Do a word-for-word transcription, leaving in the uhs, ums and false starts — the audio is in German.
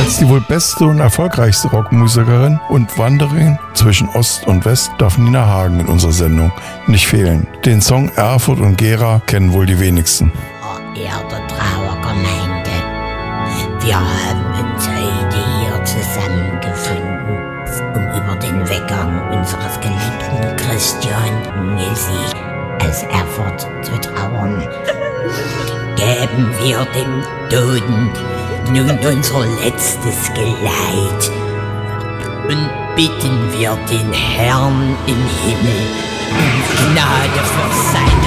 Als die wohl beste und erfolgreichste Rockmusikerin und Wanderin zwischen Ost und West darf Nina Hagen in unserer Sendung nicht fehlen. Den Song Erfurt und Gera kennen wohl die wenigsten. Verehrte Trauergemeinde, wir haben uns heute hier zusammengefunden, um über den Weggang unseres geliebten Christian Nilsi aus Erfurt zu trauern. Geben wir dem Toten nun unser letztes Geleit und bitten wir den Herrn im Himmel um Gnade für seine